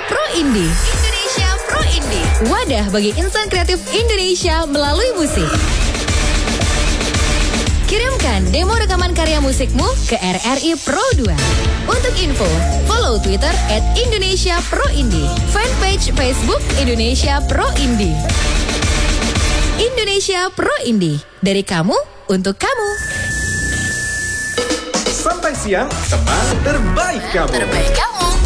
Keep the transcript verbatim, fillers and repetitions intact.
Pro Indie. Indonesia Pro Indie. Wadah bagi insan kreatif Indonesia melalui musik. Kirimkan demo rekaman karya musikmu ke R R I Pro dua. Untuk info, follow Twitter at Indonesia Pro Indie. Fanpage Facebook Indonesia Pro Indie. Indonesia Pro Indie. Dari kamu, untuk kamu. Sampai siang, teman terbaik kamu. Terbaik kamu.